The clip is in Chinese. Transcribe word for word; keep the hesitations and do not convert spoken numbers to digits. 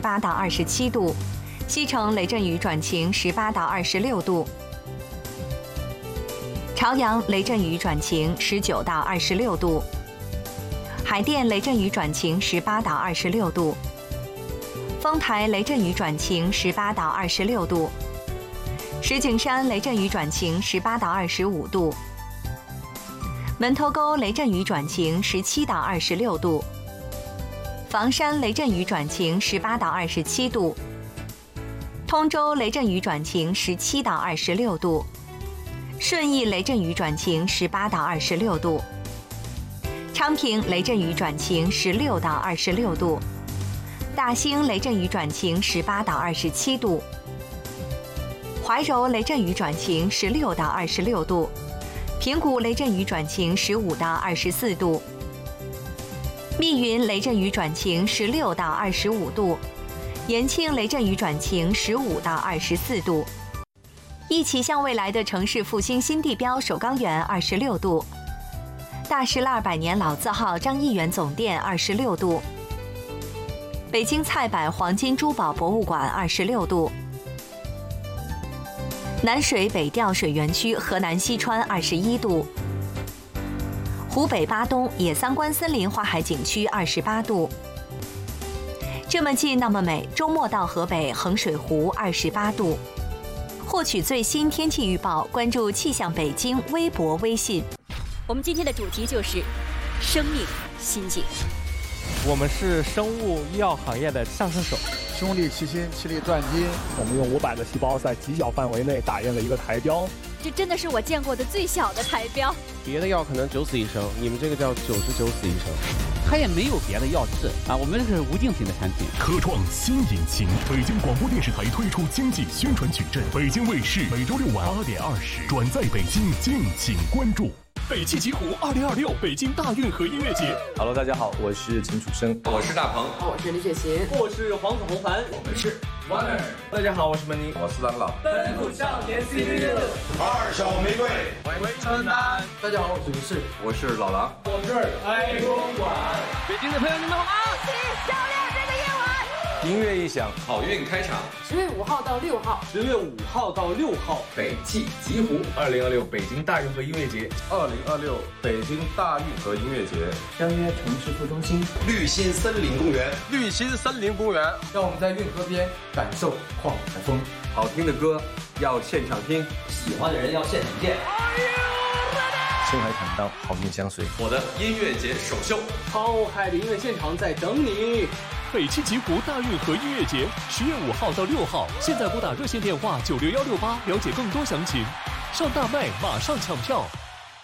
八到二十七度，西城雷阵雨转晴十八到二十六度，朝阳雷阵雨转晴十九到二十六度，海淀雷阵雨转晴十八到二十六度，丰台雷阵雨转晴十八到二十六度，石景山雷阵雨转晴十八到二十五度，门头沟雷阵雨转晴十七到二十六度，房山雷阵雨转晴十八到二十七度，通州雷阵雨转晴十七到二十六度，顺义雷阵雨转晴十八到二十六度，昌平雷阵雨转晴十六到二十六度，大兴雷阵雨转晴十八到二十七度，怀柔雷阵雨转晴十六到二十六度，平谷雷阵雨转晴十五到二十四度，密云雷阵雨转晴十六到二十五度，延庆雷阵雨转晴十五到二十四度。一起向未来的城市复兴新地标首钢园二十六度，大石栏百年老字号张一元总店二十六度，北京菜百黄金珠宝博物馆二十六度，南水北调水园区河南西川二十一度，湖北巴东野三关森林花海景区二十八度。这么近那么美，周末到河北衡水湖二十八度。获取最新天气预报，关注气象北京微博微信。 我们今天的主题就是生命心境。 我们是生物医药行业的上升手， 兄弟齐心，其利断金。 我们用五百个细胞在极小范围内打印了一个台标， 这真的是我见过的最小的台标。 别的药可能九死一生，你们这个叫九十九死一生。 它也没有别的药治啊，我们这是无竞品的产品。 科创新引擎，北京广播电视台推出经济宣传矩阵，北京卫视每周六晚八点二十转载北京，敬请关注。 北汽极狐二零二六北京大运河音乐节。 Hello， 大家好，我是秦楚生， 我是大鹏， 我是李雪琴， 我是黄子弘凡， 我们是 Warner。 大家好，我是门尼， 我是张老。 奔赴少年 C D 日， 二小玫瑰， 回归春丹。 大家好，我是李世， 我是老狼， 我是爱公馆。 北京的朋友，你们好吗？一起照亮这个夜晚。 音乐一响， 好运开场。 十月五号到六号， 十月五号到六号， 北汽极狐二零二六北京大运河音乐节， 二零二六北京大运河音乐节， 相约城市副中心绿心森林公园， 绿心森林公园， 让我们在运河边感受旷海风。 好听的歌要现场听， 喜欢的人要现场见。 青海坦荡，好运相随。 我的音乐节首秀， 浩海的音乐现场在等你。 北汽极狐大运河音乐节，十月五号到六号，现在拨打热线电话九六幺六八了解更多详情。上大麦马上抢票。